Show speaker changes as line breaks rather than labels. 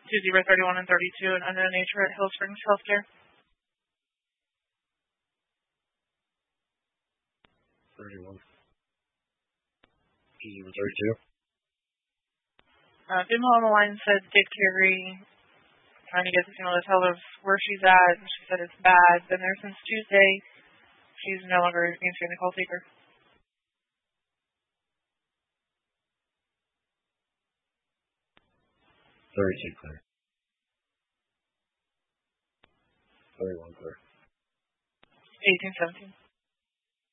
2031 and 32 and under nature at Hill Springs Healthcare.
31. 32.
Female on the line said did carry, trying to get the female to tell us where she's at, and she said it's bad. Been there since Tuesday. She's no longer answering the call taker.
32 clear. 31 clear.
1817.